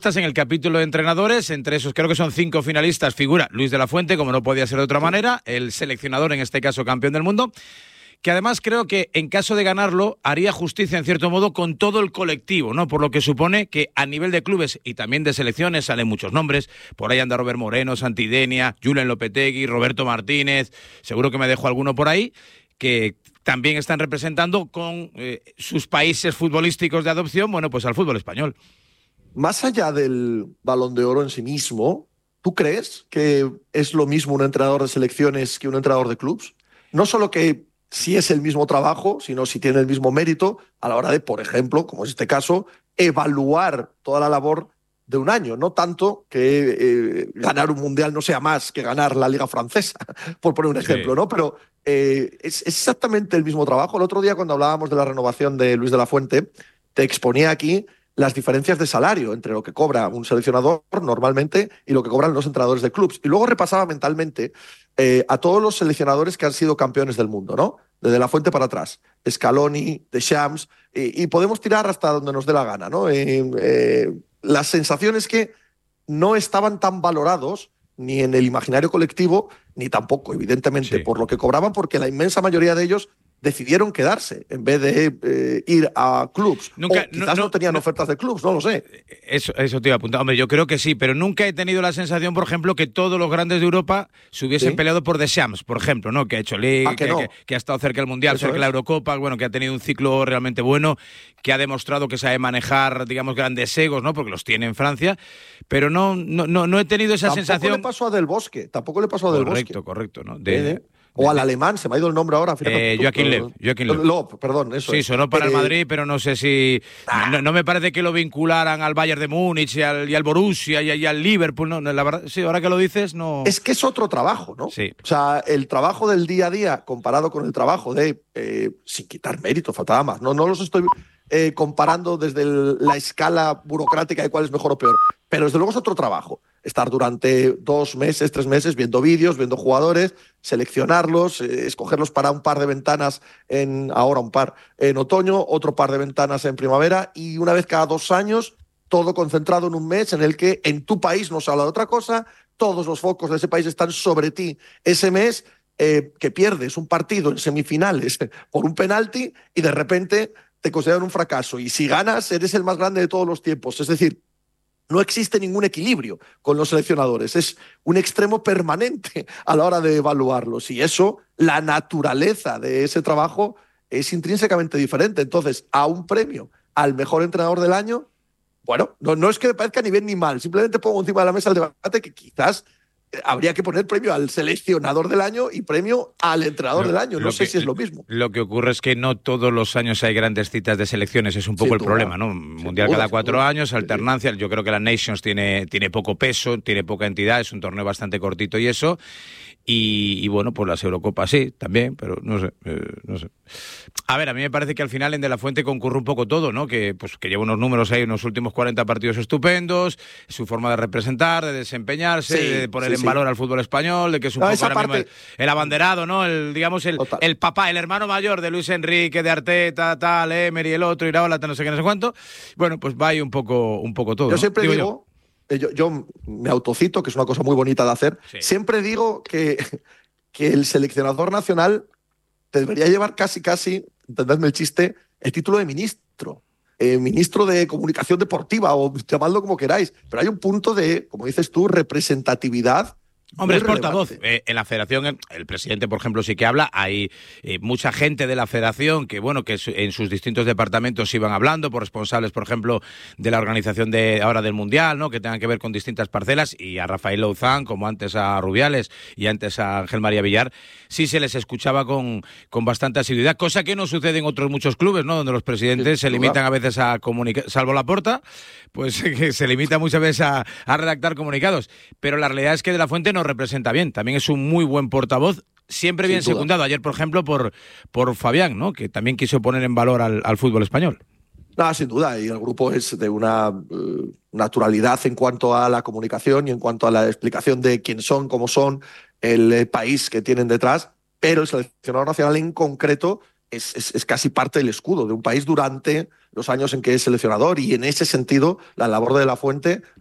En el capítulo de entrenadores, entre esos creo que son 5 finalistas, figura Luis de la Fuente, como no podía ser de otra manera, el seleccionador, en este caso campeón del mundo, que además creo que en caso de ganarlo haría justicia en cierto modo con todo el colectivo, ¿no? Por lo que supone que a nivel de clubes y también de selecciones salen muchos nombres, por ahí anda Robert Moreno, Santidenia, Julen Lopetegui, Roberto Martínez, seguro que me dejo alguno por ahí, que también están representando con sus países futbolísticos de adopción, bueno, pues al fútbol español. Más allá del Balón de Oro en sí mismo, ¿tú crees que es lo mismo un entrenador de selecciones que un entrenador de clubes? No solo que si es el mismo trabajo, sino si tiene el mismo mérito a la hora de, por ejemplo, como es este caso, evaluar toda la labor de un año. No tanto que ganar un mundial no sea más que ganar la Liga Francesa, por poner un ejemplo, ¿no? Pero es exactamente el mismo trabajo. El otro día, cuando hablábamos de la renovación de Luis de la Fuente, te exponía aquí las diferencias de salario entre lo que cobra un seleccionador normalmente y lo que cobran los entrenadores de clubes. Y luego repasaba mentalmente a todos los seleccionadores que han sido campeones del mundo, ¿no? Desde la Fuente para atrás. Scaloni, Deschamps, y podemos tirar hasta donde nos dé la gana, ¿no? La sensación es que no estaban tan valorados ni en el imaginario colectivo, ni tampoco, evidentemente, por lo que cobraban, porque la inmensa mayoría de ellos decidieron quedarse en vez de ir a clubs. Quizás no tenían ofertas de clubs, no lo sé. Eso te iba a apuntar. Hombre, yo creo que sí, pero nunca he tenido la sensación, por ejemplo, que todos los grandes de Europa se hubiesen peleado por Deschamps, por ejemplo, ¿no? Que ha hecho League, que ha estado cerca del Mundial, cerca de la Eurocopa, bueno, que ha tenido un ciclo realmente bueno, que ha demostrado que sabe manejar, digamos, grandes egos, ¿no? Porque los tiene en Francia, pero no he tenido esa sensación. Tampoco le pasó a Del Bosque, Correcto, ¿no? O al alemán, se me ha ido el nombre ahora. Joaquín Löw. Perdón, eso. Sí, sonó para el Madrid, pero no sé si... No me parece que lo vincularan al Bayern de Múnich y al Borussia y al Liverpool. No, la verdad, sí, ahora que lo dices, no... Es que es otro trabajo, ¿no? Sí. O sea, el trabajo del día a día comparado con el trabajo de... sin quitar mérito, faltaba más. No los estoy comparando desde la escala burocrática de cuál es mejor o peor. Pero desde luego es otro trabajo. Estar durante 2 meses, 3 meses viendo vídeos, viendo jugadores, seleccionarlos, escogerlos para un par de ventanas en otoño, otro par de ventanas en primavera y una vez cada 2 años, todo concentrado en un mes en el que en tu país no se habla de otra cosa, todos los focos de ese país están sobre ti ese mes, que pierdes un partido en semifinales por un penalti y de repente te consideran un fracaso. Y si ganas, eres el más grande de todos los tiempos. Es decir, no existe ningún equilibrio con los seleccionadores. Es un extremo permanente a la hora de evaluarlos. Y eso, la naturaleza de ese trabajo es intrínsecamente diferente. Entonces, a un premio al mejor entrenador del año, bueno, no es que me parezca ni bien ni mal. Simplemente pongo encima de la mesa el debate que quizás habría que poner premio al seleccionador del año y premio al entrenador del año. No sé si es lo mismo. Lo que ocurre es que no todos los años hay grandes citas de selecciones. Es un poco el problema, ¿no? Mundial cada 4 años, alternancia. Yo creo que la Nations tiene poco peso, tiene poca entidad. Es un torneo bastante cortito y eso. Y bueno, pues las Eurocopas sí, también, pero no sé. A ver, a mí me parece que al final en De la Fuente concurre un poco todo, ¿no? Que lleva unos números ahí, unos últimos 40 partidos estupendos, su forma de representar, de desempeñarse, de poner en valor al fútbol español, de que es un poco ahora mismo el abanderado, ¿no? El papá, el hermano mayor de Luis Enrique, de Arteta, tal, Emery, el otro, Iraola, no sé qué, no sé cuánto. Bueno, pues va ahí un poco todo. Yo siempre digo... Yo me autocito, que es una cosa muy bonita de hacer. Sí. Siempre digo que el seleccionador nacional te debería llevar casi, entendedme el chiste, el título de ministro. Ministro de Comunicación Deportiva o llamadlo como queráis. Pero hay un punto de, como dices tú, representatividad. Hombre, es portavoz. En la federación, el presidente, por ejemplo, sí que habla. Hay mucha gente de la federación que en sus distintos departamentos iban hablando, por responsables, por ejemplo, de la organización ahora del Mundial, ¿no? Que tengan que ver con distintas parcelas, y a Rafael Louzán, como antes a Rubiales y antes a Ángel María Villar, sí se les escuchaba con bastante asiduidad, cosa que no sucede en otros muchos clubes, ¿no? Donde los presidentes se limitan a veces a comunicar, salvo Laporta, pues que se limita muchas veces a redactar comunicados. Pero la realidad es que De la Fuente no representa bien, también es un muy buen portavoz, siempre bien secundado. Ayer, por ejemplo, por Fabián, ¿no? Que también quiso poner en valor al fútbol español. No, sin duda, y el grupo es de una naturalidad en cuanto a la comunicación y en cuanto a la explicación de quién son, cómo son, el país que tienen detrás, pero el seleccionador nacional en concreto es casi parte del escudo de un país durante los años en que es seleccionador, y en ese sentido la labor de De la Fuente